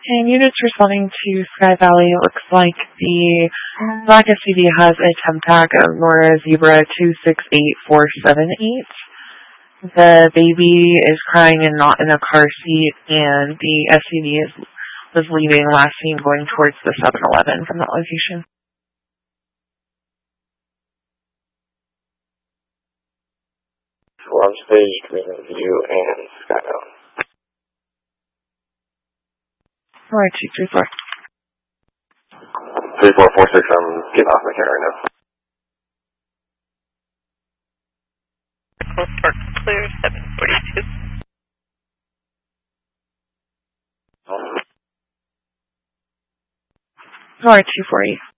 And units responding to Sky Valley, it looks like the black SUV has a temp tag of Nora Zebra 268478. The baby is crying and not in a car seat, and the SUV was leaving last seen going towards the 7-Eleven from that location. Launch stage, Green View, and Sky Valley. Alright, 234. 3446, I'm getting off my camera right now. Coast Park clear, 742. Alright, 240.